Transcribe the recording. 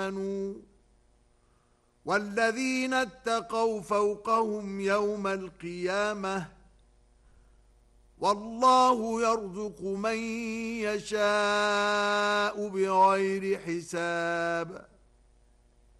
والذين اتقوا فوقهم يوم القيامة والله يرزق من يشاء بغير حساب